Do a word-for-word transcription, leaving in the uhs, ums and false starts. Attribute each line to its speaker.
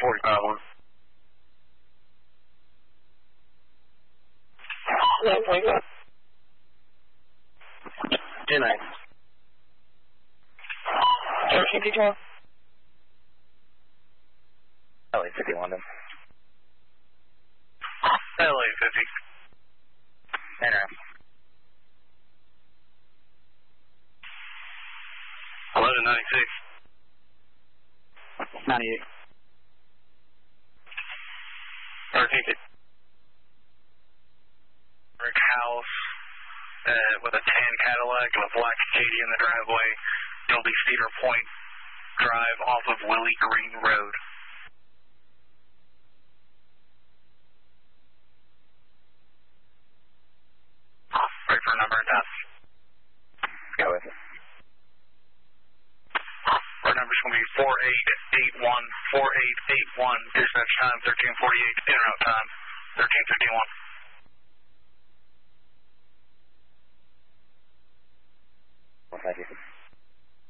Speaker 1: forty-five one.
Speaker 2: Yeah, forty-five.
Speaker 1: ten nine.
Speaker 2: thirteen detail.
Speaker 3: L A fifty London.
Speaker 1: L A fifty.
Speaker 3: Enter.
Speaker 1: eleven ninety-six.
Speaker 3: ninety-eight.
Speaker 1: thirteen. Brick house uh, with a tan Cadillac and a black Acadia in the driveway. It'll be Cedar Point Drive off of Willie Green Road. Wait for a number and time.
Speaker 3: Go with it.
Speaker 1: Our number's going to be four eight eight one, four eight eight one, dispatch time thirteen forty-eight, in and out time thirteen fifty-one.
Speaker 3: Well, thank you.